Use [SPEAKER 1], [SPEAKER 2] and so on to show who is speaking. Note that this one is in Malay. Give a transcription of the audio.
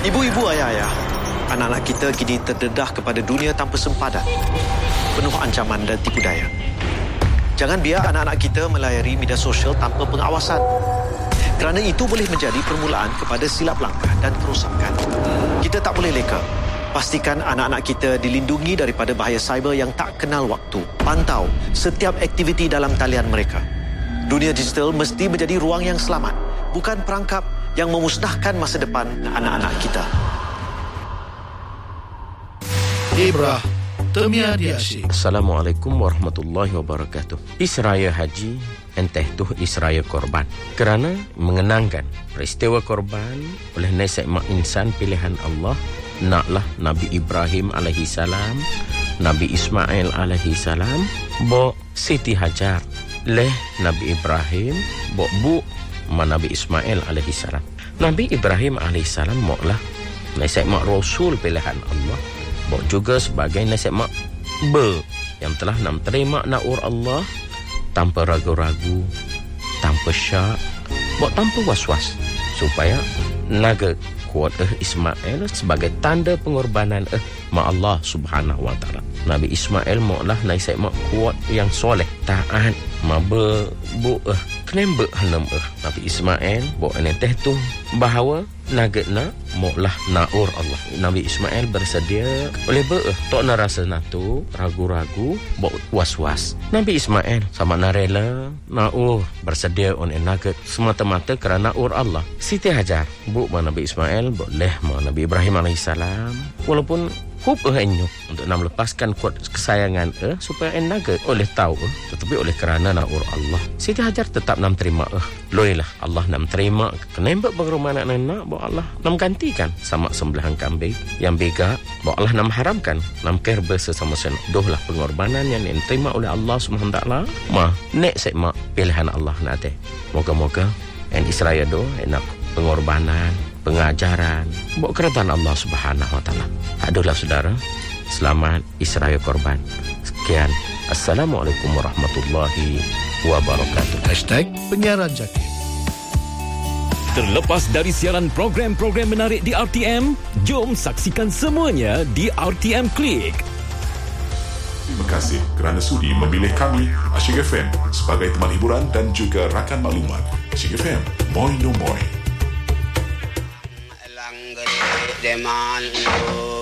[SPEAKER 1] Ibu-ibu, ayah-ayah, anak-anak kita kini terdedah kepada dunia tanpa sempadan, penuh ancaman dan tipu daya. Jangan biar anak-anak kita melayari media sosial tanpa pengawasan, kerana itu boleh menjadi permulaan kepada silap langkah dan kerosakan. Kita tak boleh leka. Pastikan anak-anak kita dilindungi daripada bahaya cyber yang tak kenal waktu. Pantau setiap aktiviti dalam talian mereka. Dunia digital mesti menjadi ruang yang selamat, bukan perangkap yang memusnahkan masa depan anak-anak kita.
[SPEAKER 2] Ibrah Temia Diasyik.
[SPEAKER 3] Assalamualaikum warahmatullahi wabarakatuh. Israya Haji entah tu Israya Korban, kerana mengenangkan peristiwa korban oleh Nasak Mak Insan pilihan Allah. Naklah Nabi Ibrahim alaihi salam, Nabi Ismail alaihi salam, bo Siti Hajar leh Nabi Ibrahim, bo bu Nabi Ismail alaihi salam. Nabi Ibrahim alaihi salam moklah Nasak Mak Rasul pilihan Allah, bo juga sebagai Nasak Mak yang telah nam terima naur Allah tanpa ragu-ragu, tanpa syak, bo tanpa was-was, supaya naga kuat Ismail sebagai tanda pengorbanan ma Allah Subhanahu wa taala. Nabi Ismail moklah naisai mak kuat yang soleh, taat, ma bu kenembe hanam Nabi Ismail bo ane teh tu bahawa nagetna moklah naur Allah. Nabi Ismail bersedia oleh tok na rasa natu ragu-ragu bo was-was. Nabi Ismail sama narela naur bersedia on naget semata-mata kerana naur Allah. Siti Hajar bu Nabi Ismail boleh Nabi Ibrahim alaihissalam, walaupun hup enyuk untuk nak melepaskan kuat kesayangan supaya naga oleh tahu tetapi oleh kerana naur Allah, Siti Hajar tetap nam terima loilah Allah nam terima kenembak pengeruman anak bahawa Allah nam gantikan sama sembelihan kambing yang bega, bahawa Allah nam haramkan nam kerba sesama sen. Dohlah pengorbanan yang diterima oleh Allah Subhanahu taala nek sekma pilihan Allah nate. Moga-moga en Israel do enak pengorbanan, pengajaran, buat kerajaan Allah Subhanahu wa taala. Aduhlah saudara, selamat Israya Korban. Sekian. Assalamualaikum warahmatullahi wabarakatuh.
[SPEAKER 2] #penyiaran Jakib.
[SPEAKER 4] Terlepas dari siaran program-program menarik di RTM, jom saksikan semuanya di RTM Klik.
[SPEAKER 5] Terima kasih kerana sudi memilih kami, Asyik FM, sebagai teman hiburan dan juga rakan maklumat. Asyik FM, moi no moi.
[SPEAKER 6] Demando